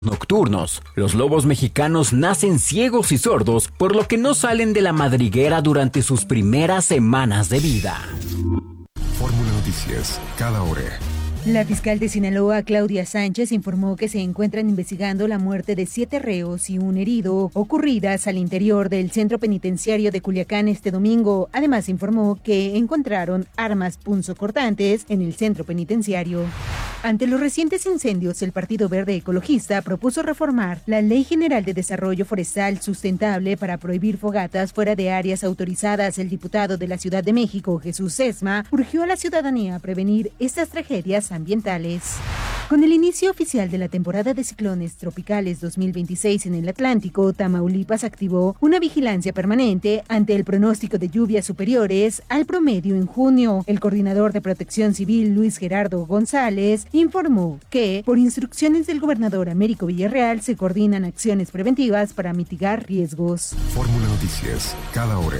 Nocturnos. Los lobos mexicanos nacen ciegos y sordos, por lo que no salen de la madriguera durante sus primeras semanas de vida. Fórmula Noticias, cada hora. La fiscal de Sinaloa, Claudia Sánchez, informó que se encuentran investigando la muerte de 7 reos y un herido ocurridas al interior del centro penitenciario de Culiacán este domingo. Además, informó que encontraron armas punzocortantes en el centro penitenciario. Ante los recientes incendios, el Partido Verde Ecologista propuso reformar la Ley General de Desarrollo Forestal Sustentable para prohibir fogatas fuera de áreas autorizadas. El diputado de la Ciudad de México, Jesús Sesma, urgió a la ciudadanía a prevenir estas tragedias ambientales. Con el inicio oficial de la temporada de ciclones tropicales 2026 en el Atlántico, Tamaulipas activó una vigilancia permanente ante el pronóstico de lluvias superiores al promedio en junio. El coordinador de Protección Civil, Luis Gerardo González, informó que, por instrucciones del gobernador Américo Villarreal, se coordinan acciones preventivas para mitigar riesgos. Fórmula Noticias, cada hora.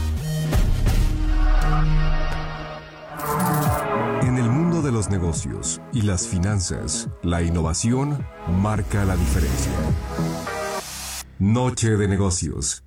En el mundo de los negocios y las finanzas, la innovación marca la diferencia. Noche de negocios.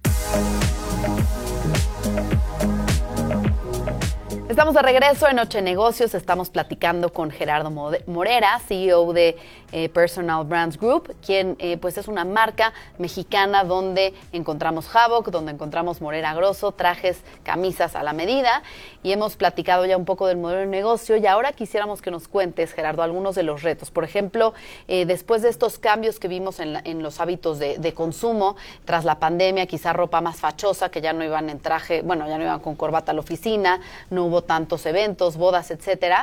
Estamos de regreso en Noche Negocios. Estamos platicando con Gerardo Morera, CEO de Personal Brands Group, quien pues es una marca mexicana donde encontramos Havoc, donde encontramos Morera Grosso, trajes, camisas a la medida, y hemos platicado ya un poco del modelo de negocio, y ahora quisiéramos que nos cuentes, Gerardo, algunos de los retos. Por ejemplo, después de estos cambios que vimos en los hábitos de consumo tras la pandemia, quizá ropa más fachosa, que ya no iban en traje, bueno, ya no iban con corbata a la oficina, no hubo tantos eventos, bodas, etcétera.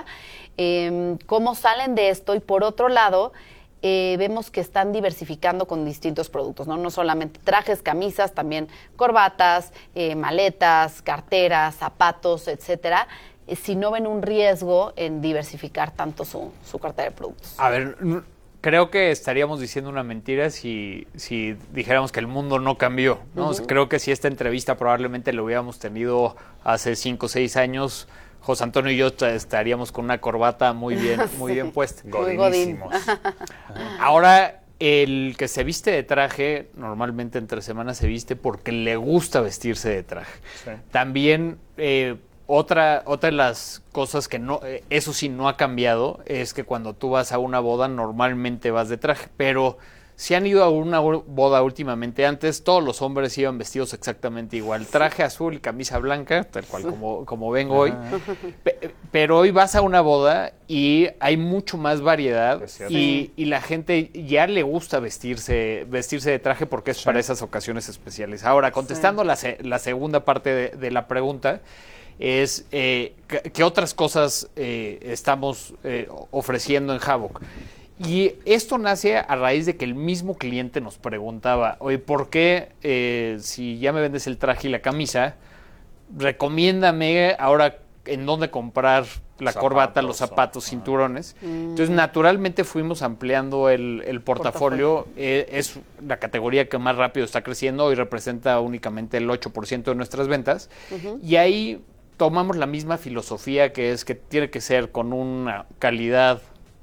¿Cómo salen de esto? Y por otro lado, vemos que están diversificando con distintos productos, ¿no? No solamente trajes, camisas, también corbatas, maletas, carteras, zapatos, etcétera. Si no ven un riesgo en diversificar tanto su cartera de productos. A ver, creo que estaríamos diciendo una mentira si dijéramos que el mundo no cambió, ¿no? Uh-huh. Creo que si esta entrevista probablemente lo hubiéramos tenido hace 5 o 6 años, José Antonio y yo estaríamos con una corbata muy bien puesta. Godinísimos. Ahora, el que se viste de traje, normalmente entre semanas se viste porque le gusta vestirse de traje. Sí. También, otra de las cosas que no, eso sí no ha cambiado, es que cuando tú vas a una boda normalmente vas de traje, pero si han ido a una boda últimamente, antes todos los hombres iban vestidos exactamente igual, traje azul y camisa blanca, tal cual como vengo hoy, pero hoy vas a una boda y hay mucho más variedad y la gente ya le gusta vestirse de traje porque es para esas ocasiones especiales. Ahora, contestando la segunda parte de la pregunta, es ¿qué otras cosas estamos ofreciendo en Havoc? Y esto nace a raíz de que el mismo cliente nos preguntaba, oye, ¿por qué si ya me vendes el traje y la camisa, recomiéndame ahora en dónde comprar la corbata, los zapatos, cinturones? Entonces, naturalmente fuimos ampliando el portafolio. Es la categoría que más rápido está creciendo y representa únicamente el 8% de nuestras ventas. Uh-huh. Y ahí tomamos la misma filosofía, que es que tiene que ser con una calidad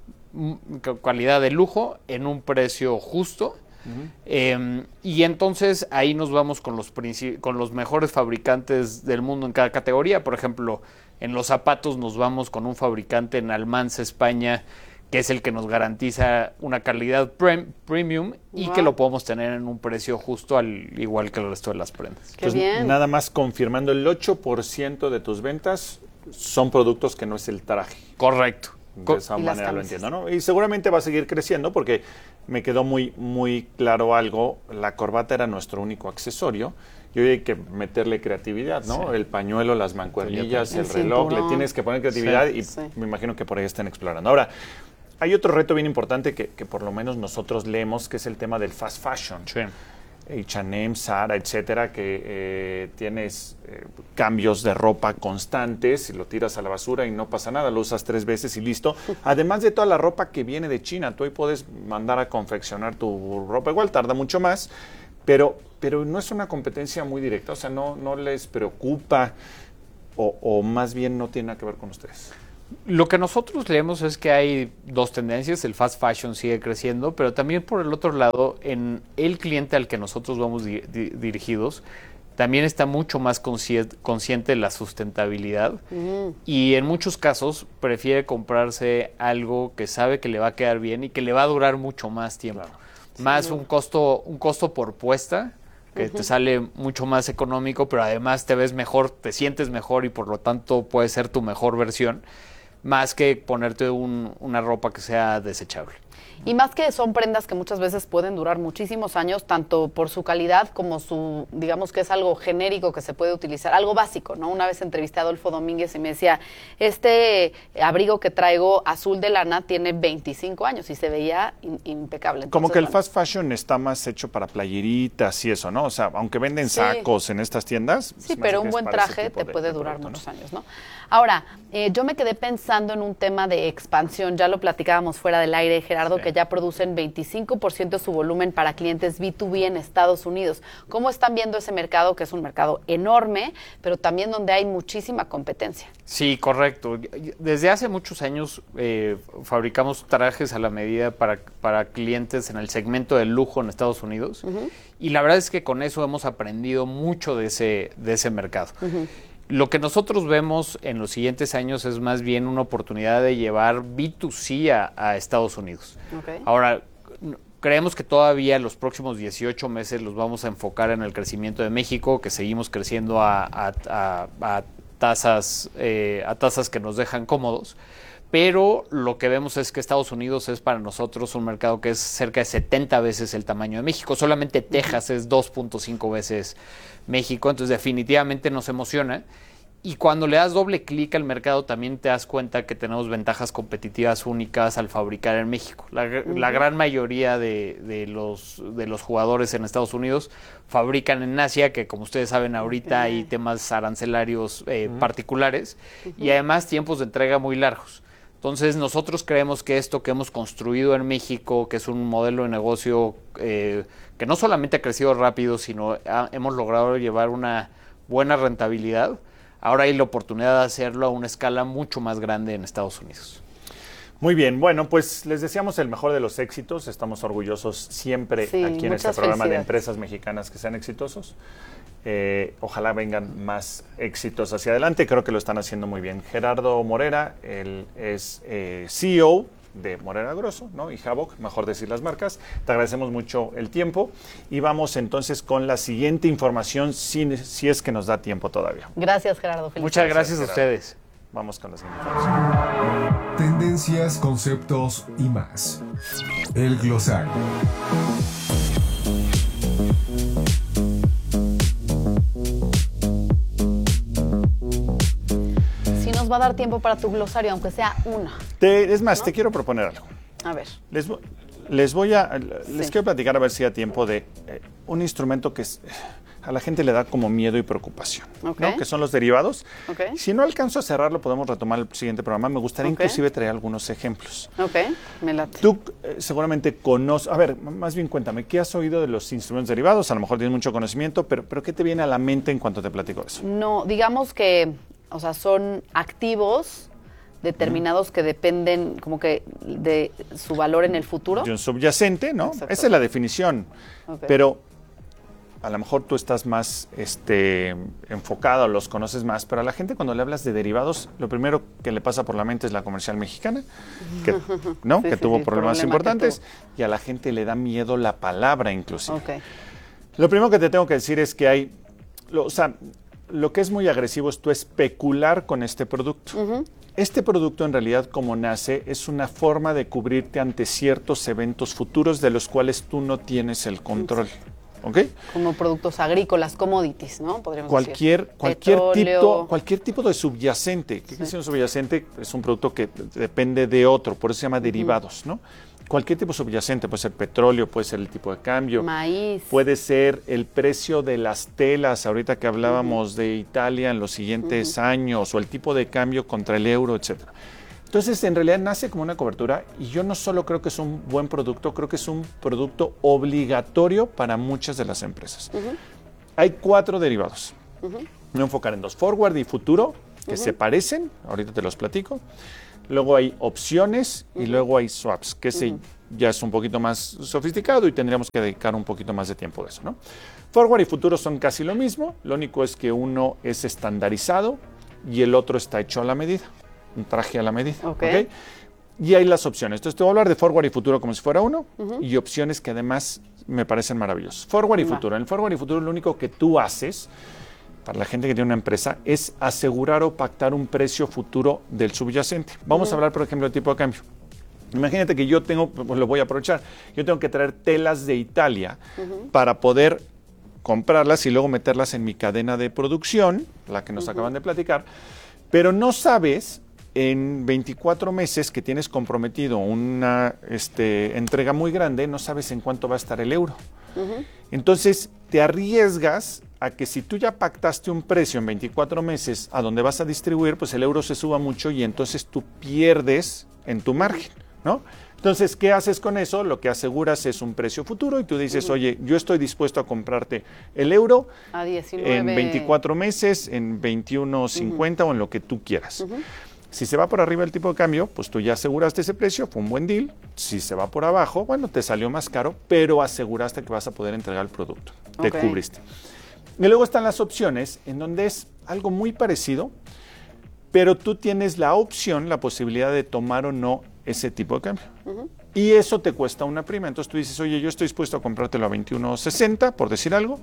de lujo en un precio justo. Uh-huh. Y entonces ahí nos vamos con los mejores fabricantes del mundo en cada categoría. Por ejemplo, en los zapatos nos vamos con un fabricante en Almanza, España, que es el que nos garantiza una calidad premium y que lo podemos tener en un precio justo, al igual que el resto de las prendas. Entonces, bien. Nada más confirmando, el 8% de tus ventas son productos que no es el traje. Correcto. De esa manera lo entiendo, ¿no? Y seguramente va a seguir creciendo porque me quedó muy claro algo. La corbata era nuestro único accesorio y hoy hay que meterle creatividad, ¿no? Sí. El pañuelo, las mancuernillas, el reloj, le tienes que poner creatividad y me imagino que por ahí están explorando. Ahora, hay otro reto bien importante que por lo menos nosotros leemos, que es el tema del fast fashion. Sí. H&M, Zara, etcétera, que tienes cambios de ropa constantes y lo tiras a la basura y no pasa nada, lo usas 3 veces y listo. Además de toda la ropa que viene de China, tú hoy puedes mandar a confeccionar tu ropa, igual tarda mucho más, pero no es una competencia muy directa, o sea, no les preocupa o más bien no tiene nada que ver con ustedes. Lo que nosotros leemos es que hay dos tendencias, el fast fashion sigue creciendo, pero también por el otro lado, en el cliente al que nosotros vamos dirigidos, también está mucho más consciente de la sustentabilidad y en muchos casos prefiere comprarse algo que sabe que le va a quedar bien y que le va a durar mucho más tiempo. Claro. Más un costo por puesta, que te sale mucho más económico, pero además te ves mejor, te sientes mejor y por lo tanto puede ser tu mejor versión, más que ponerte una ropa que sea desechable. Y más que son prendas que muchas veces pueden durar muchísimos años, tanto por su calidad como su, digamos que es algo genérico que se puede utilizar, algo básico, ¿no? Una vez entrevisté a Adolfo Domínguez y me decía, este abrigo que traigo azul de lana tiene 25 años y se veía impecable. Entonces, como que el fast fashion está más hecho para playeritas y eso, ¿no? O sea, aunque venden sacos en estas tiendas. Sí, pero un buen traje te puede durar muchos años, ¿no? Ahora, yo me quedé pensando en un tema de expansión, ya lo platicábamos fuera del aire, Gerardo, que ya producen 25% de su volumen para clientes B2B en Estados Unidos. ¿Cómo están viendo ese mercado, que es un mercado enorme, pero también donde hay muchísima competencia? Sí, correcto. Desde hace muchos años fabricamos trajes a la medida para clientes en el segmento del lujo en Estados Unidos y la verdad es que con eso hemos aprendido mucho de ese mercado. Lo que nosotros vemos en los siguientes años es más bien una oportunidad de llevar B2C a Estados Unidos. Ahora, creemos que todavía los próximos 18 meses los vamos a enfocar en el crecimiento de México, que seguimos creciendo a tasas que nos dejan cómodos. Pero lo que vemos es que Estados Unidos es para nosotros un mercado que es cerca de 70 veces el tamaño de México. Solamente Texas es 2.5 veces México, entonces definitivamente nos emociona. Y cuando le das doble clic al mercado también te das cuenta que tenemos ventajas competitivas únicas al fabricar en México. La gran mayoría de los jugadores en Estados Unidos fabrican en Asia, que como ustedes saben ahorita hay temas arancelarios particulares y además tiempos de entrega muy largos. Entonces nosotros creemos que esto que hemos construido en México, que es un modelo de negocio que no solamente ha crecido rápido, sino hemos logrado llevar una buena rentabilidad, ahora hay la oportunidad de hacerlo a una escala mucho más grande en Estados Unidos. Muy bien, bueno, pues les deseamos el mejor de los éxitos. Estamos orgullosos siempre aquí en este programa de empresas mexicanas que sean exitosos. Ojalá vengan más éxitos hacia adelante. Creo que lo están haciendo muy bien. Gerardo Morera, él es CEO de Morera Grosso, ¿no? Y Havoc, mejor decir las marcas. Te agradecemos mucho el tiempo y vamos entonces con la siguiente información, si es que nos da tiempo todavía. Gracias, Gerardo. Muchas gracias a ustedes. Vamos con la siguiente información. Tendencias, conceptos y más. El glosario. Va a dar tiempo para tu glosario, aunque sea una. Es más, ¿no? Te quiero proponer algo. A ver. Les quiero platicar a ver si da tiempo de un instrumento que a la gente le da como miedo y preocupación, ¿no? Que son los derivados. Si no alcanzo a cerrarlo, podemos retomar el siguiente programa. Me gustaría inclusive traer algunos ejemplos. Me late. Tú seguramente conoces, a ver, más bien cuéntame, ¿qué has oído de los instrumentos derivados? A lo mejor tienes mucho conocimiento, pero ¿qué te viene a la mente en cuanto te platico eso? No, digamos que son activos determinados que dependen como que de su valor en el futuro. De un subyacente, ¿no? Esa es la definición. Pero a lo mejor tú estás más enfocado, los conoces más, pero a la gente cuando le hablas de derivados, lo primero que le pasa por la mente es la Comercial Mexicana, que, ¿no? que tuvo problemas importantes, y a la gente le da miedo la palabra inclusive. Lo primero que te tengo que decir es que hay, lo que es muy agresivo es tú especular con este producto. Este producto en realidad como nace es una forma de cubrirte ante ciertos eventos futuros de los cuales tú no tienes el control. Como productos agrícolas, commodities, ¿no? Podríamos decir. Cualquier tipo de subyacente. ¿Qué es un subyacente? Es un producto que depende de otro, por eso se llama derivados, ¿no? Cualquier tipo subyacente, puede ser petróleo, puede ser el tipo de cambio, maíz, puede ser el precio de las telas, ahorita que hablábamos de Italia en los siguientes años, o el tipo de cambio contra el euro, etcétera. Entonces, en realidad nace como una cobertura y yo no solo creo que es un buen producto, creo que es un producto obligatorio para muchas de las empresas. Hay 4 derivados. Me voy a enfocar en 2, forward y futuro. que se parecen, ahorita te los platico. Luego hay opciones y luego hay swaps, que ese ya es un poquito más sofisticado y tendríamos que dedicar un poquito más de tiempo a eso, ¿no? Forward y futuro son casi lo mismo, lo único es que uno es estandarizado y el otro está hecho a la medida, un traje a la medida. ¿Okay? Y hay las opciones. Entonces te voy a hablar de forward y futuro como si fuera uno y opciones que además me parecen maravillosas. Forward y futuro. En el forward y futuro lo único que tú haces, para la gente que tiene una empresa, es asegurar o pactar un precio futuro del subyacente. Vamos a hablar, por ejemplo, del tipo de cambio. Imagínate que yo tengo, pues lo voy a aprovechar, yo tengo que traer telas de Italia para poder comprarlas y luego meterlas en mi cadena de producción, la que nos acaban de platicar, pero no sabes en 24 meses que tienes comprometido una entrega muy grande, no sabes en cuánto va a estar el euro. Entonces te arriesgas a que si tú ya pactaste un precio en 24 meses a donde vas a distribuir, pues el euro se suba mucho y entonces tú pierdes en tu margen, ¿no? Entonces, ¿qué haces con eso? Lo que aseguras es un precio futuro y tú dices, oye, yo estoy dispuesto a comprarte el euro a 19. En 24 meses, en 21.50 o en lo que tú quieras. Si se va por arriba el tipo de cambio, pues tú ya aseguraste ese precio, fue un buen deal. Si se va por abajo, bueno, te salió más caro, pero aseguraste que vas a poder entregar el producto. Te cubriste. Y luego están las opciones, en donde es algo muy parecido, pero tú tienes la opción, la posibilidad de tomar o no ese tipo de cambio. Y eso te cuesta una prima. Entonces tú dices, oye, yo estoy dispuesto a comprártelo a 21.60, por decir algo,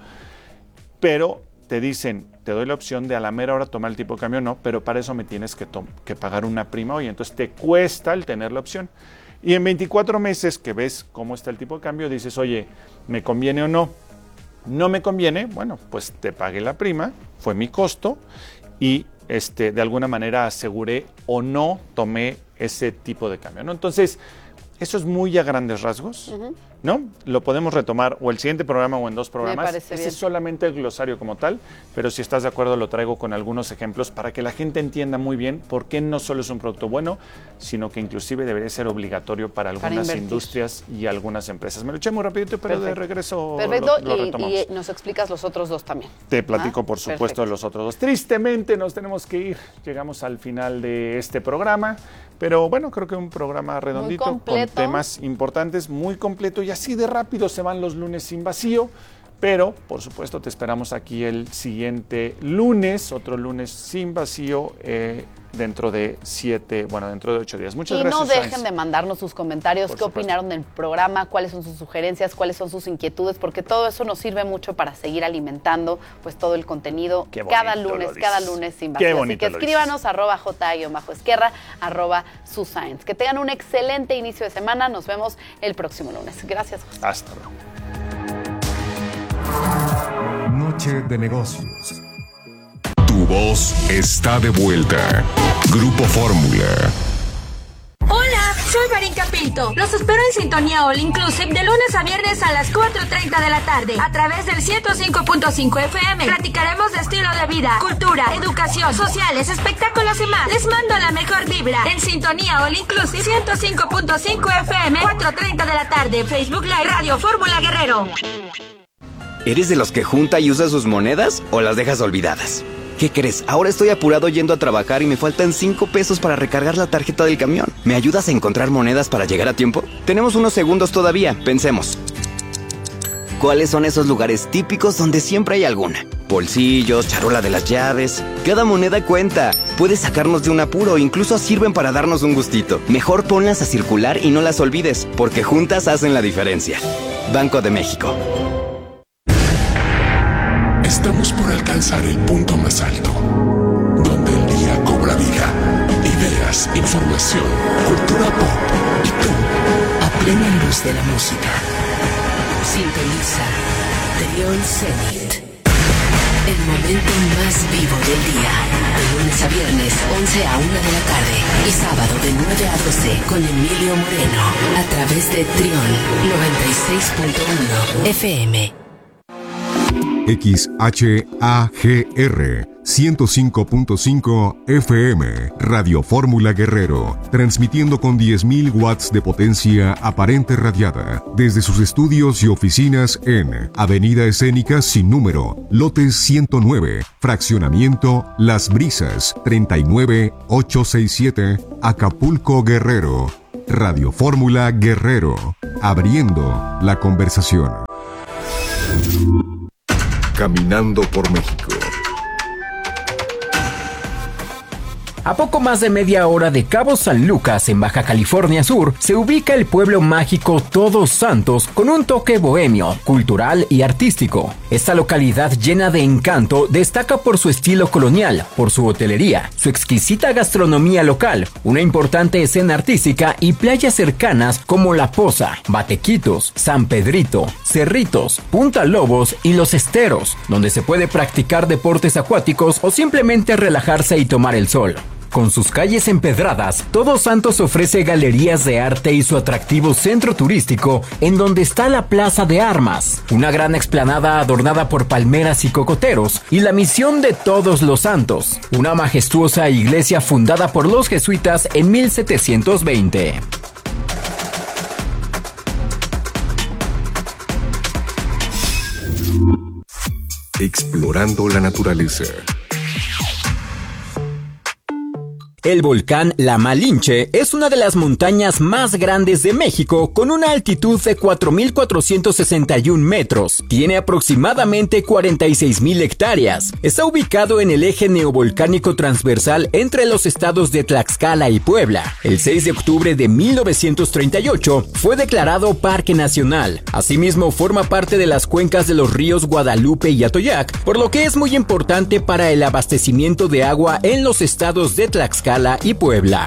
pero te dicen, te doy la opción de a la mera hora tomar el tipo de cambio o no, pero para eso me tienes que pagar una prima hoy. Entonces te cuesta el tener la opción. Y en 24 meses que ves cómo está el tipo de cambio, dices, oye, ¿me conviene o no? No me conviene, bueno, pues te pagué la prima, fue mi costo y de alguna manera aseguré o no tomé ese tipo de cambio, ¿no? Entonces, eso es muy a grandes rasgos, ¿no? Lo podemos retomar o el siguiente programa o en 2 programas. Ese es solamente el glosario como tal, pero si estás de acuerdo lo traigo con algunos ejemplos para que la gente entienda muy bien por qué no solo es un producto bueno, sino que inclusive debería ser obligatorio para algunas industrias y algunas empresas. Me lo eché muy rapidito, pero de regreso lo retomamos. Y nos explicas los otros 2 también. Te platico, por supuesto, de los otros 2. Tristemente nos tenemos que ir. Llegamos al final de este programa. Pero bueno, creo que un programa redondito con temas importantes, muy completo y así de rápido se van los lunes sin vacío. Pero, por supuesto, te esperamos aquí el siguiente lunes, otro lunes sin vacío, dentro de 8 días. Muchas gracias. Y no dejen de mandarnos sus comentarios, qué opinaron del programa, cuáles son sus sugerencias, cuáles son sus inquietudes, porque todo eso nos sirve mucho para seguir alimentando pues todo el contenido cada lunes sin vacío. Así que escríbanos @j_esquerra, @suscience. Que tengan un excelente inicio de semana. Nos vemos el próximo lunes. Gracias, José. Hasta luego. Noche de negocios. Tu voz está de vuelta. Grupo Fórmula. Hola, soy Marín Capito. Los espero en Sintonía All Inclusive de lunes a viernes a las 4:30 de la tarde a través del 105.5 FM. Platicaremos de estilo de vida, cultura, educación, sociales, espectáculos y más. Les mando la mejor vibra en Sintonía All Inclusive 105.5 FM, 4:30 de la tarde. Facebook Live, Radio Fórmula Guerrero. ¿Eres de los que junta y usa sus monedas o las dejas olvidadas? ¿Qué crees? Ahora estoy apurado yendo a trabajar y me faltan 5 pesos para recargar la tarjeta del camión. ¿Me ayudas a encontrar monedas para llegar a tiempo? Tenemos unos segundos todavía, pensemos. ¿Cuáles son esos lugares típicos donde siempre hay alguna? Bolsillos, charola de las llaves. Cada moneda cuenta. Puedes sacarnos de un apuro, incluso sirven para darnos un gustito. Mejor ponlas a circular y no las olvides, porque juntas hacen la diferencia. Banco de México. Estamos por alcanzar el punto más alto, donde el día cobra vida, ideas, información, cultura pop y tú, a plena luz de la música. Sintoniza Trión Zenit, el momento más vivo del día, de lunes a viernes 11 a 1 de la tarde y sábado de 9 a 12 con Emilio Moreno, a través de Trión 96.1 FM. XHAGR 105.5 FM, Radio Fórmula Guerrero, transmitiendo con 10.000 watts de potencia aparente radiada desde sus estudios y oficinas en Avenida Escénica sin número, lote 109, fraccionamiento Las Brisas, 39867, Acapulco, Guerrero. Radio Fórmula Guerrero, abriendo la conversación. Caminando por México. A poco más de media hora de Cabo San Lucas, en Baja California Sur, se ubica el pueblo mágico Todos Santos con un toque bohemio, cultural y artístico. Esta localidad llena de encanto destaca por su estilo colonial, por su hotelería, su exquisita gastronomía local, una importante escena artística y playas cercanas como La Poza, Batequitos, San Pedrito, Cerritos, Punta Lobos y Los Esteros, donde se puede practicar deportes acuáticos o simplemente relajarse y tomar el sol. Con sus calles empedradas, Todos Santos ofrece galerías de arte y su atractivo centro turístico, en donde está la Plaza de Armas, una gran explanada adornada por palmeras y cocoteros, y la Misión de Todos los Santos, una majestuosa iglesia fundada por los jesuitas en 1720. Explorando la naturaleza. El volcán La Malinche es una de las montañas más grandes de México, con una altitud de 4.461 metros. Tiene aproximadamente 46.000 hectáreas. Está ubicado en el eje neovolcánico transversal entre los estados de Tlaxcala y Puebla. El 6 de octubre de 1938 fue declarado Parque Nacional. Asimismo, forma parte de las cuencas de los ríos Guadalupe y Atoyac, por lo que es muy importante para el abastecimiento de agua en los estados de Tlaxcala y Puebla.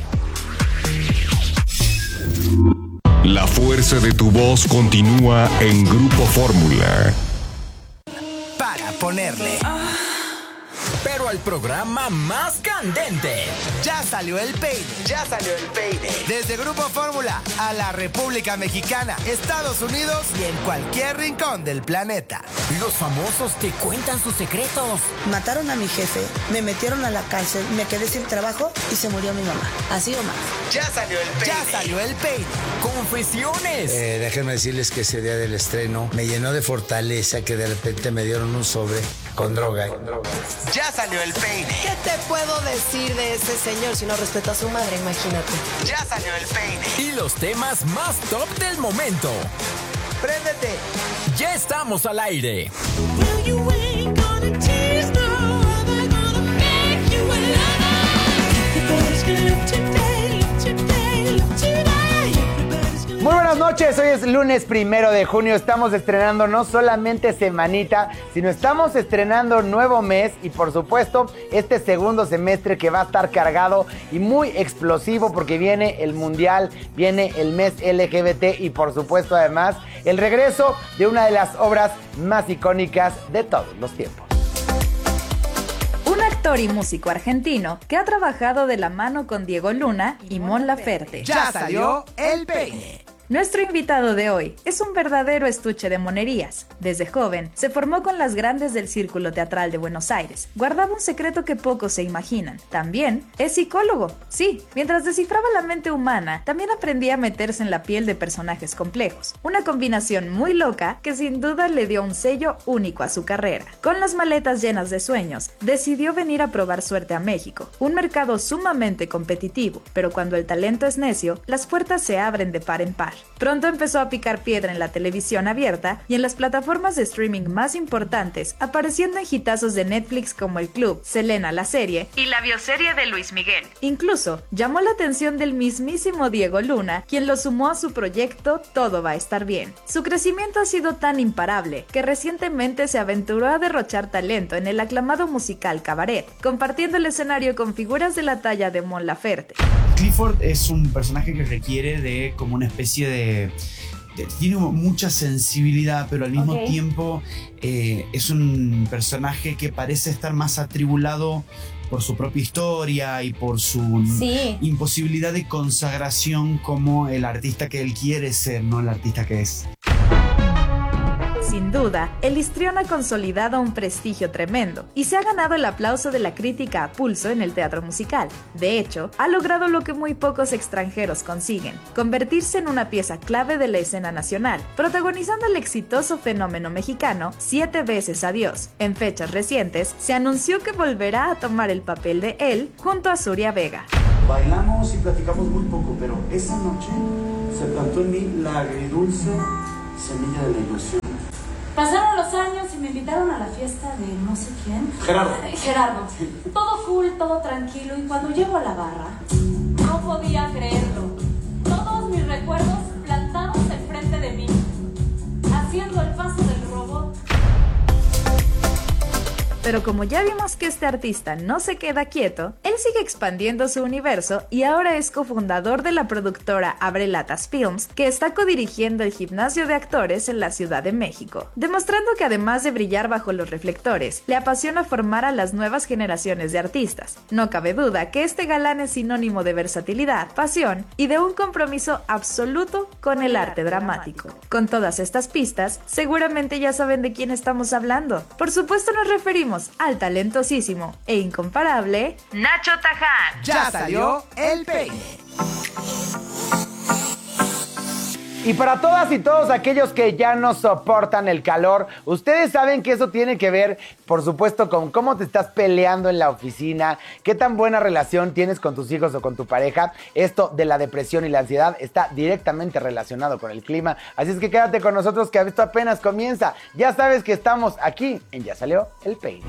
La fuerza de tu voz continúa en Grupo Fórmula. Para ponerle pero al programa más candente. Ya salió el peine. Ya salió el peine. Desde Grupo Fórmula a la República Mexicana, Estados Unidos y en cualquier rincón del planeta. Los famosos te cuentan sus secretos. Mataron a mi jefe, me metieron a la cárcel, me quedé sin trabajo y se murió mi mamá. Así o más. Ya salió el peine. Ya salió el peine. Confesiones. Déjenme decirles que ese día del estreno me llenó de fortaleza, que de repente me dieron un sobre con droga. Ya salió el peine. ¿Qué te puedo decir de ese señor si no respeta a su madre? Imagínate. Ya salió el peine. Y los temas más top del momento. ¡Préndete! Ya estamos al aire. Muy buenas noches, hoy es lunes 1 de junio, estamos estrenando no solamente semanita, sino estamos estrenando nuevo mes y por supuesto este segundo semestre que va a estar cargado y muy explosivo porque viene el mundial, viene el mes LGBT y por supuesto además el regreso de una de las obras más icónicas de todos los tiempos. Un actor y músico argentino que ha trabajado de la mano con Diego Luna y Mon Laferte. Ya salió el peine. Nuestro invitado de hoy es un verdadero estuche de monerías. Desde joven, se formó con las grandes del Círculo Teatral de Buenos Aires. Guardaba un secreto que pocos se imaginan. También es psicólogo. Sí, mientras descifraba la mente humana, también aprendía a meterse en la piel de personajes complejos. Una combinación muy loca que sin duda le dio un sello único a su carrera. Con las maletas llenas de sueños, decidió venir a probar suerte a México. Un mercado sumamente competitivo, pero cuando el talento es necio, las puertas se abren de par en par. Pronto empezó a picar piedra en la televisión abierta y en las plataformas de streaming más importantes, apareciendo en hitazos de Netflix como El Club, Selena la serie y la bioserie de Luis Miguel. Incluso llamó la atención del mismísimo Diego Luna, quien lo sumó a su proyecto Todo va a estar bien. Su crecimiento ha sido tan imparable que recientemente se aventuró a derrochar talento en el aclamado musical Cabaret, compartiendo el escenario con figuras de la talla de Mon Laferte. Clifford es un personaje que requiere de como una especie tiene mucha sensibilidad, pero al mismo tiempo es un personaje que parece estar más atribulado por su propia historia y por su imposibilidad de consagración como el artista que él quiere ser, no el artista que es. Sin duda, el histrión ha consolidado un prestigio tremendo y se ha ganado el aplauso de la crítica a pulso en el teatro musical. De hecho, ha logrado lo que muy pocos extranjeros consiguen, convertirse en una pieza clave de la escena nacional, protagonizando el exitoso fenómeno mexicano 7 veces Adiós. En fechas recientes, se anunció que volverá a tomar el papel de él junto a Zuria Vega. Bailamos y platicamos muy poco, pero esa noche se plantó en mí la agridulce semilla de la ilusión. Pasaron los años y me invitaron a la fiesta de no sé quién. Gerardo. Todo cool, todo tranquilo, y cuando llego a la barra, no podía creerlo. Todos mis recuerdos plantados enfrente de mí, haciendo el paso del robot. Pero como ya vimos que este artista no se queda quieto, él sigue expandiendo su universo y ahora es cofundador de la productora Abrelatas Films, que está codirigiendo el gimnasio de actores en la Ciudad de México, demostrando que además de brillar bajo los reflectores, le apasiona formar a las nuevas generaciones de artistas. No cabe duda que este galán es sinónimo de versatilidad, pasión y de un compromiso absoluto con el arte dramático. Con todas estas pistas, seguramente ya saben de quién estamos hablando. Por supuesto nos referimos al talentosísimo e incomparable Nacho Taján. Ya salió el peine. Y para todas y todos aquellos que ya no soportan el calor, ustedes saben que eso tiene que ver, por supuesto, con cómo te estás peleando en la oficina, qué tan buena relación tienes con tus hijos o con tu pareja. Esto de la depresión y la ansiedad está directamente relacionado con el clima. Así es que quédate con nosotros, que esto apenas comienza. Ya sabes que estamos aquí en Ya Salió el Peine.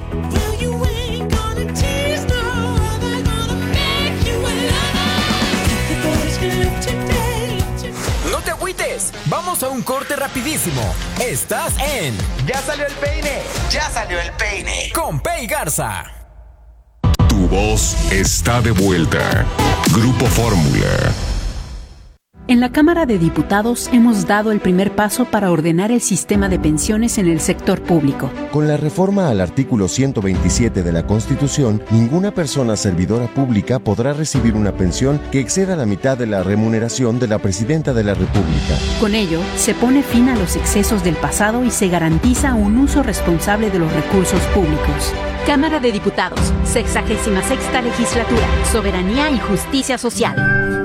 No te agüites, vamos a un corte rapidísimo. Estás en Ya Salió el Peine. Ya salió el peine. Con Pei Garza. Tu voz está de vuelta. Grupo Fórmula. En la Cámara de Diputados hemos dado el primer paso para ordenar el sistema de pensiones en el sector público. Con la reforma al artículo 127 de la Constitución, ninguna persona servidora pública podrá recibir una pensión que exceda la mitad de la remuneración de la Presidenta de la República. Con ello, se pone fin a los excesos del pasado y se garantiza un uso responsable de los recursos públicos. Cámara de Diputados, 66ª Legislatura, Soberanía y Justicia Social.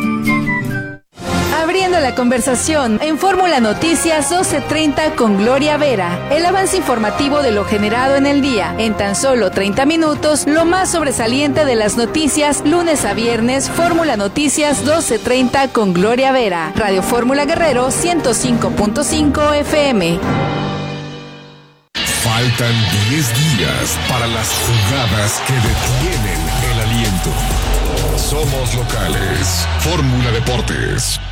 Abriendo la conversación en Fórmula Noticias 12:30 con Gloria Vera. El avance informativo de lo generado en el día. En tan solo 30 minutos, lo más sobresaliente de las noticias, lunes a viernes, Fórmula Noticias 12:30 con Gloria Vera. Radio Fórmula Guerrero 105.5 FM. Faltan 10 días para las jugadas que detienen el aliento. Somos locales. Fórmula Deportes.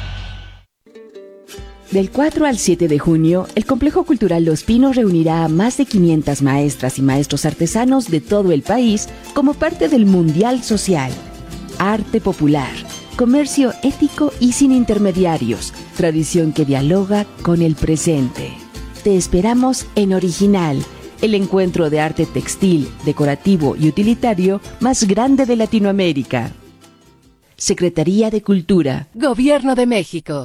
Del 4 al 7 de junio, el Complejo Cultural Los Pinos reunirá a más de 500 maestras y maestros artesanos de todo el país como parte del Mundial Social. Arte popular, comercio ético y sin intermediarios, tradición que dialoga con el presente. Te esperamos en Original, el encuentro de arte textil, decorativo y utilitario más grande de Latinoamérica. Secretaría de Cultura, Gobierno de México.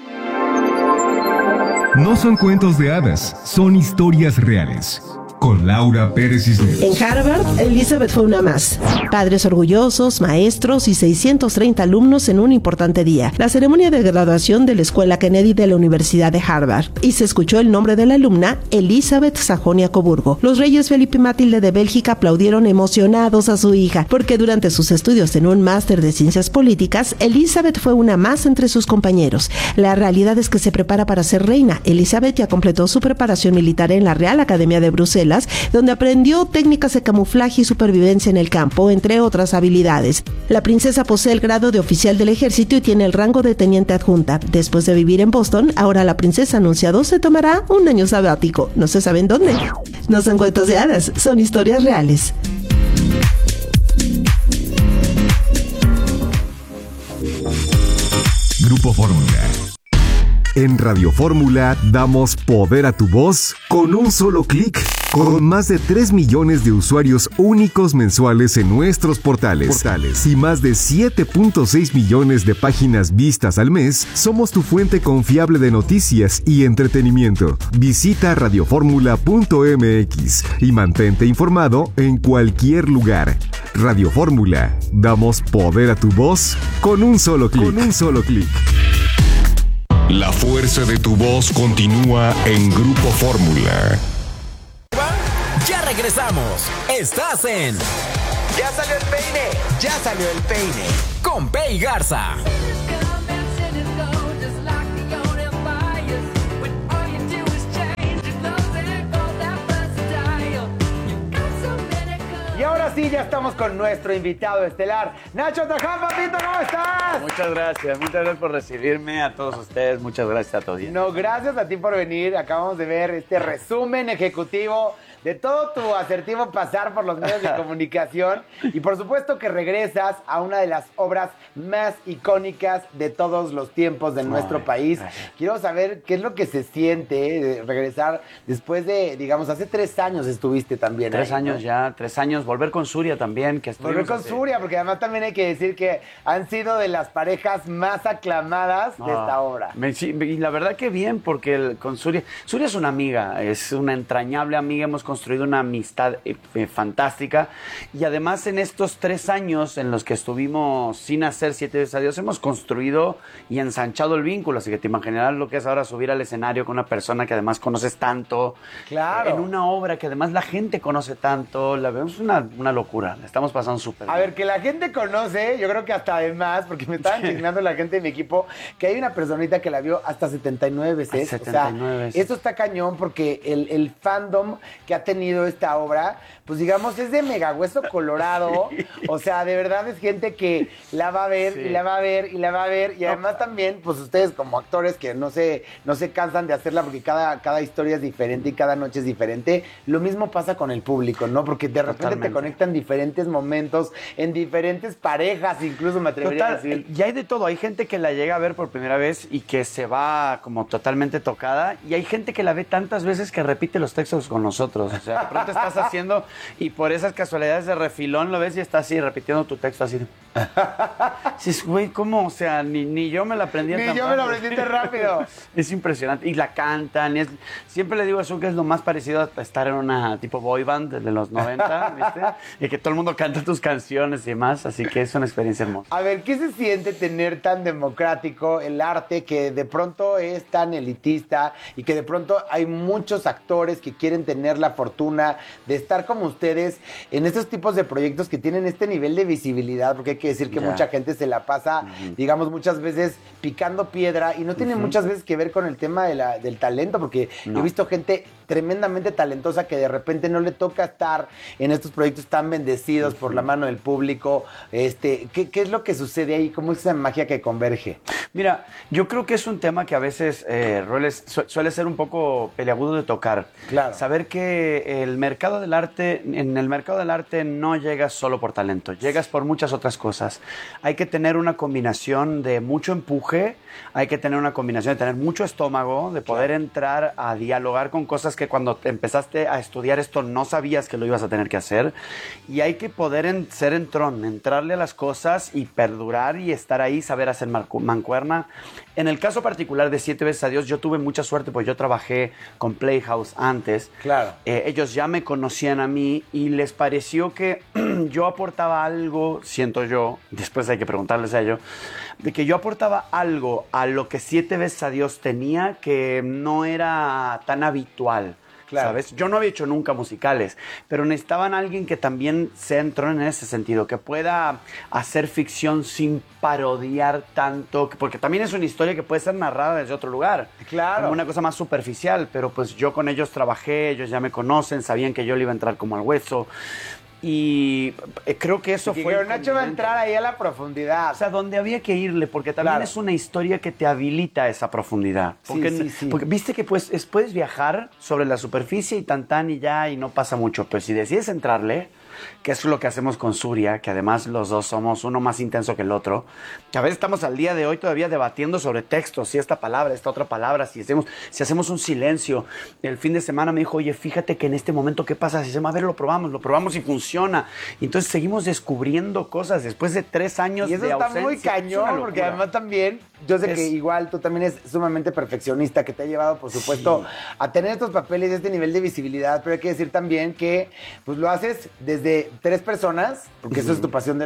No son cuentos de hadas, son historias reales. Con Laura Pérez Cisneros. En Harvard, Elizabeth fue una más. Padres orgullosos, maestros y 630 alumnos en un importante día. La ceremonia de graduación de la Escuela Kennedy de la Universidad de Harvard. Y se escuchó el nombre de la alumna, Elizabeth Sajonia-Coburgo. Los reyes Felipe y Matilde de Bélgica aplaudieron emocionados a su hija, porque durante sus estudios en un máster de ciencias políticas, Elizabeth fue una más entre sus compañeros. La realidad es que se prepara para ser reina. Elizabeth ya completó su preparación militar en la Real Academia de Bruselas, donde aprendió técnicas de camuflaje y supervivencia en el campo, entre otras habilidades. La princesa posee el grado de oficial del ejército y tiene el rango de teniente adjunta. Después de vivir en Boston, ahora la princesa ha anunciado se tomará un año sabático. No se sabe en dónde. No son cuentos de hadas, son historias reales. Grupo Fórmula. En Radio Fórmula damos poder a tu voz con un solo clic. Con más de 3 millones de usuarios únicos mensuales en nuestros portales y más de 7.6 millones de páginas vistas al mes, somos tu fuente confiable de noticias y entretenimiento. Visita radioformula.mx y mantente informado en cualquier lugar. Radio Fórmula, damos poder a tu voz con un solo clic. La fuerza de tu voz continúa en Grupo Fórmula. Ya regresamos. Estás en Ya salió el peine. Ya salió el peine. Con Pei Garza. Y ahora sí, ya estamos con nuestro invitado estelar, Nacho Taján. Papito, ¿cómo estás? Muchas gracias por recibirme, a todos ustedes, muchas gracias a todos. No, gracias a ti por venir. Acabamos de ver este resumen ejecutivo de todo tu asertivo pasar por los medios de comunicación y por supuesto que regresas a una de las obras más icónicas de todos los tiempos de nuestro país. Gracias. Quiero saber qué es lo que se siente regresar después de, digamos, hace 3 años estuviste también. 3 años, ¿no? Ya, 3 años, volver con Surya también. Volver con Surya, porque además también hay que decir que han sido de las parejas más aclamadas de esta obra. Y la verdad que bien, porque con Surya es una amiga, es una entrañable amiga, hemos construido una amistad fantástica y además en estos 3 años en los que estuvimos sin hacer 7 veces adiós hemos construido y ensanchado el vínculo, así que te imaginarás lo que es ahora subir al escenario con una persona que además conoces tanto, claro, en una obra que además la gente conoce tanto, la vemos una locura, la estamos pasando súper bien. A ver, que la gente conoce, yo creo que hasta además, porque me estaban indignando la gente de mi equipo, que hay una personita que la vio hasta 79 veces. 79 veces. Esto está cañón porque el fandom que ha tenido esta obra, pues digamos, es de mega hueso colorado. Sí. O sea, de verdad es gente que la va a ver, sí, y la va a ver, y la va a ver. Y además también, pues ustedes como actores que no se cansan de hacerla porque cada historia es diferente y cada noche es diferente. Lo mismo pasa con el público, ¿no? Porque de repente te conectan diferentes momentos, en diferentes parejas, incluso me atrevería a decir. Y hay de todo. Hay gente que la llega a ver por primera vez y que se va como totalmente tocada. Y hay gente que la ve tantas veces que repite los textos con nosotros. O sea, de pronto estás haciendo y por esas casualidades de refilón lo ves y estás así repitiendo tu texto así. Dices, güey, ¿cómo? O sea, ni yo me la aprendí tan rápido. Ni yo me la aprendí tan rápido. Es impresionante. Y la cantan. Siempre le digo a Su que es lo más parecido a estar en una tipo boy band de los 90, ¿viste? Y que todo el mundo canta tus canciones y demás. Así que es una experiencia hermosa. A ver, ¿qué se siente tener tan democrático el arte que de pronto es tan elitista y que de pronto hay muchos actores que quieren tener la fortuna de estar como ustedes en estos tipos de proyectos que tienen este nivel de visibilidad? Porque hay que decir que mucha gente se la pasa, digamos, muchas veces picando piedra y no tiene muchas veces que ver con el tema del talento, porque he visto gente tremendamente talentosa que de repente no le toca estar en estos proyectos tan bendecidos por la mano del público. ¿Qué es lo que sucede ahí? ¿Cómo es esa magia que converge? Mira, yo creo que es un tema que a veces suele ser un poco peliagudo de tocar. Claro. Saber que en el mercado del arte no llegas solo por talento, llegas por muchas otras cosas. Hay que tener una combinación de mucho empuje, hay que tener una combinación de tener mucho estómago, de poder entrar a dialogar con cosas que cuando empezaste a estudiar esto no sabías que lo ibas a tener que hacer, y hay que poder ser entrón, entrarle a las cosas y perdurar y estar ahí, saber hacer mancuerna. En el caso particular de 7 veces adiós, yo tuve mucha suerte, pues yo trabajé con Playhouse antes. Claro. Ellos ya me conocían a mí y les pareció que yo aportaba algo, siento yo, después hay que preguntarles a ellos, de que yo aportaba algo a lo que 7 veces adiós tenía que no era tan habitual. Claro. ¿Sabes? Yo no había hecho nunca musicales, pero necesitaban a alguien que también se entró en ese sentido, que pueda hacer ficción sin parodiar tanto, porque también es una historia que puede ser narrada desde otro lugar. Claro. Como una cosa más superficial, pero pues yo con ellos trabajé, ellos ya me conocen, sabían que yo le iba a entrar como al hueso. Y creo que eso fue... Pero Nacho va a entrar ahí a la profundidad. O sea, donde había que irle, porque también es una historia que te habilita a esa profundidad. Porque, porque viste que puedes viajar sobre la superficie y tan y ya, y no pasa mucho. Pero si decides entrarle, que es lo que hacemos con Surya, que además los dos somos uno más intenso que el otro, que a veces estamos al día de hoy todavía debatiendo sobre textos, si esta palabra, esta otra palabra, si hacemos un silencio. El fin de semana me dijo, oye, fíjate que en este momento, ¿qué pasa? Si a ver, lo probamos y funciona. Y entonces seguimos descubriendo cosas después de 3 años de ausencia. Y eso está muy cañón, porque además también, yo sé que igual tú también eres sumamente perfeccionista, que te ha llevado, por supuesto, a tener estos papeles, este nivel de visibilidad, pero hay que decir también que pues lo haces desde 3 personas, porque eso es tu pasión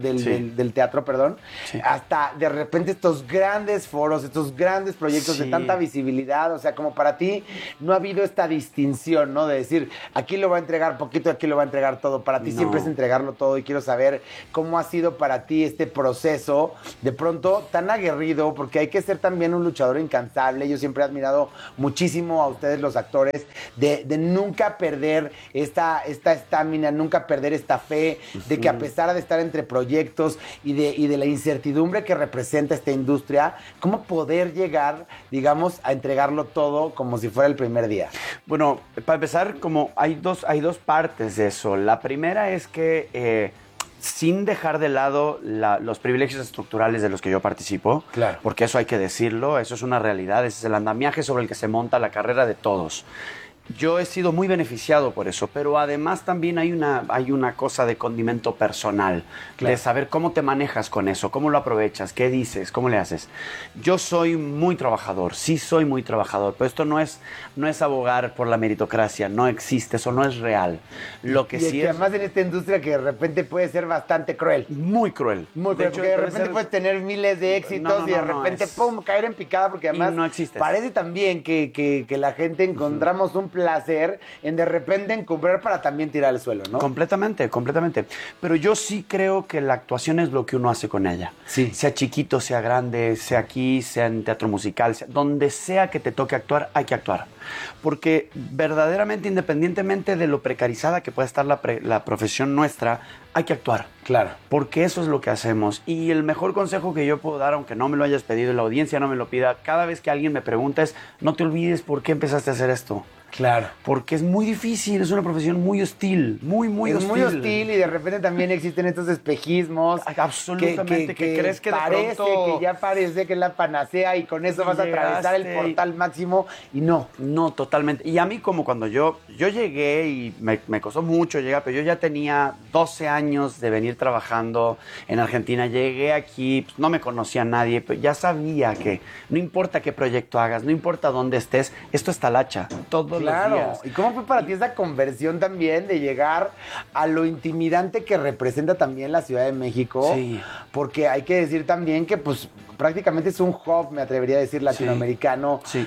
del teatro, perdón, hasta de repente estos grandes foros, estos grandes proyectos de tanta visibilidad, o sea, como para ti no ha habido esta distinción, ¿no? De decir, aquí lo voy a entregar poquito, aquí lo voy a entregar todo. Para ti siempre es entregarlo todo, y quiero saber cómo ha sido para ti este proceso, de pronto tan aguerrido, porque hay que ser también un luchador incansable. Yo siempre he admirado muchísimo a ustedes los actores, de nunca perder esta estamina, nunca perder esta fe, de que a pesar de estar entre proyectos y de la incertidumbre que representa esta industria, cómo poder llegar, digamos, a entregarlo todo como si fuera el primer día. Bueno, para empezar, como hay dos partes de eso. La primera es que sin dejar de lado los privilegios estructurales de los que yo participo, claro, porque eso hay que decirlo, eso es una realidad, ese es el andamiaje sobre el que se monta la carrera de todos. Yo he sido muy beneficiado por eso, pero además también hay una cosa de condimento personal, claro, de saber cómo te manejas con eso, cómo lo aprovechas, qué dices, cómo le haces. Yo soy muy trabajador, sí soy muy trabajador, pero esto no es abogar por la meritocracia, no existe, eso no es real. Lo que sí es... además en esta industria que de repente puede ser bastante cruel. Muy cruel. Muy cruel, porque de repente puedes tener miles de éxitos y de repente, pum, caer en picada, porque además no existe. Parece también que la gente encontramos un placer en de repente encubrir para también tirar al suelo, ¿no? Completamente. Pero yo sí creo que la actuación es lo que uno hace con ella. Sí. Sea chiquito, sea grande, sea aquí, sea en teatro musical, donde sea que te toque actuar, hay que actuar. Porque verdaderamente, independientemente de lo precarizada que pueda estar la profesión nuestra, hay que actuar. Claro. Porque eso es lo que hacemos. Y el mejor consejo que yo puedo dar, aunque no me lo hayas pedido y la audiencia no me lo pida, cada vez que alguien me pregunta es, no te olvides por qué empezaste a hacer esto. Claro. Porque es muy difícil, es una profesión muy hostil, muy hostil. Es muy hostil y de repente también existen estos espejismos. Absolutamente, que crees que parece de pronto... que ya parece que es la panacea y con eso vas a atravesar el portal máximo y no. No, totalmente. Y a mí como cuando yo llegué y me costó mucho llegar, pero yo ya tenía 12 años de venir trabajando en Argentina. Llegué aquí, pues, no me conocía a nadie, pero ya sabía que no importa qué proyecto hagas, no importa dónde estés, esto es talacha, todo. Claro. ¿Y cómo fue para ti esa conversión también de llegar a lo intimidante que representa también la Ciudad de México? Sí. Porque hay que decir también que pues prácticamente es un hub, me atrevería a decir, latinoamericano, sí.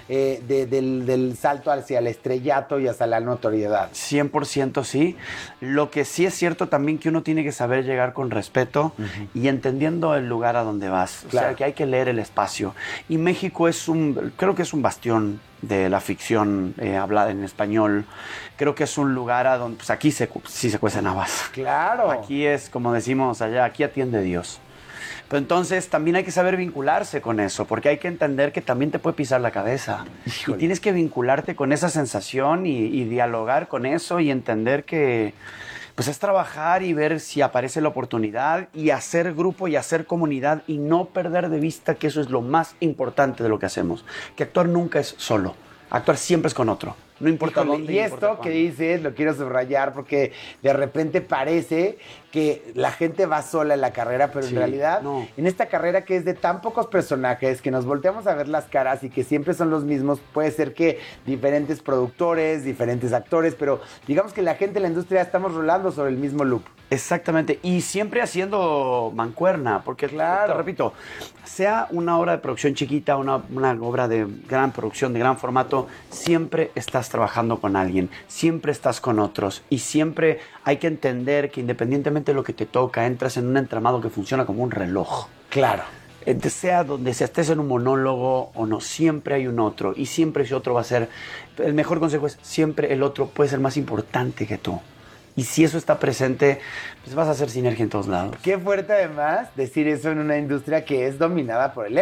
Del salto hacia el estrellato y hacia la notoriedad. 100% sí. Lo que sí es cierto también que uno tiene que saber llegar con respeto y entendiendo el lugar a donde vas. O sea, que hay que leer el espacio. Y México creo que es un bastión de la ficción hablada en español. Creo que es un lugar a donde, pues aquí sí se cuecen habas. Claro. Aquí es, como decimos allá, aquí atiende Dios. Pero entonces también hay que saber vincularse con eso, porque hay que entender que también te puede pisar la cabeza. Híjole. Y tienes que vincularte con esa sensación y dialogar con eso y entender que pues es trabajar y ver si aparece la oportunidad y hacer grupo y hacer comunidad y no perder de vista que eso es lo más importante de lo que hacemos. Que actuar nunca es solo, actuar siempre es con otro. No importa dónde. Y esto que dices, lo quiero subrayar porque de repente parece que la gente va sola en la carrera, pero en realidad, en esta carrera que es de tan pocos personajes, que nos volteamos a ver las caras y que siempre son los mismos, puede ser que diferentes productores, diferentes actores, pero digamos que la gente en la industria estamos rolando sobre el mismo loop. Exactamente, y siempre haciendo mancuerna, porque claro, te repito, sea una obra de producción chiquita, una obra de gran producción, de gran formato, siempre estás trabajando con alguien, siempre estás con otros y siempre hay que entender que independientemente de lo que te toca, entras en un entramado que funciona como un reloj. Claro. Sea donde sea, estés en un monólogo o no, siempre hay un otro y siempre ese otro va a ser, el mejor consejo es siempre el otro puede ser más importante que tú. Y si eso está presente, pues vas a hacer sinergia en todos lados. Qué fuerte además decir eso en una industria que es dominada por el ego.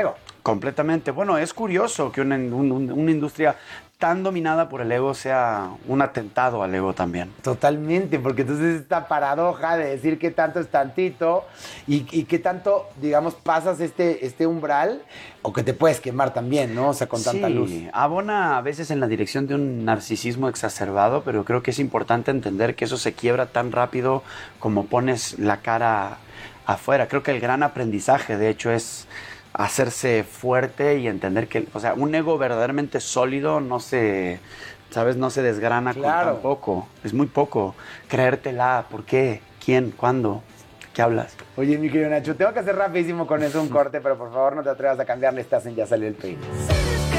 Completamente. Bueno, es curioso que una industria tan dominada por el ego sea un atentado al ego también. Totalmente, porque entonces esta paradoja de decir qué tanto es tantito y qué tanto, digamos, pasas este umbral o que te puedes quemar también, ¿no? O sea, con tanta luz. Sí, abona a veces en la dirección de un narcisismo exacerbado, pero creo que es importante entender que eso se quiebra tan rápido como pones la cara afuera. Creo que el gran aprendizaje, de hecho, es hacerse fuerte y entender que, o sea, un ego verdaderamente sólido no se desgrana con tan poco. Es muy poco. Creértela, ¿por qué? ¿Quién? ¿Cuándo? ¿Qué hablas? Oye, mi querido Nacho, tengo que hacer rapidísimo con eso un corte, pero por favor no te atrevas a cambiarle, estás en Ya Salió el Peine.